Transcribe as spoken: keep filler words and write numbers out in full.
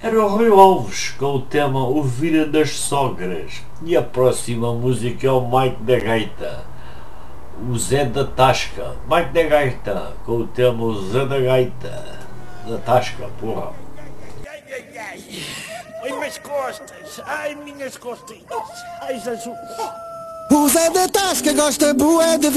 Era o Rui Alves com o tema O Vira das Sogras. E a próxima música é o Mike da Gaita, o Zé da Tasca. Mike da Gaita com o tema O Zé da Gaita. Da Tasca, porra. Ai, ai, ai. Ai, minhas costas. Ai, minhas costinhas. Ai, Jesus. O Zé da Tasca gosta bué de